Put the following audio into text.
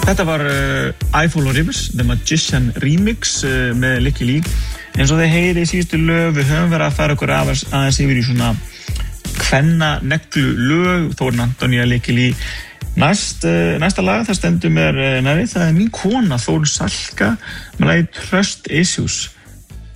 Þetta var Eyeful of Rivers, The Magician Remix með Lykke Li. Eins og þið heyri í síðustu lög, við höfum verið að fara okkur aðeins yfir í svona kvenna neglu lög, Þórunn Antonía, Lykke Li. Næsta lag, það stendur mér nærri, það er mín kona Þórunn Salka með lagið Trust Issues.